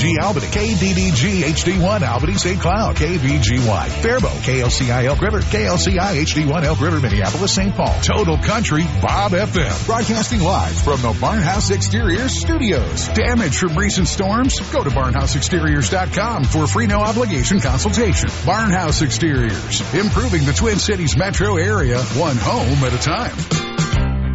KDDG Albany, KDDG HD1 Albany St. Cloud, KVGY Faribault, KLCI Elk River, KLCI HD1 Elk River, Minneapolis, St. Paul. Total Country Bob FM. Broadcasting live from the Barnhouse Exteriors studios. Damage from recent storms? Go to barnhouseexteriors.com for a free no obligation consultation. Barnhouse Exteriors. Improving the Twin Cities metro area, one home at a time.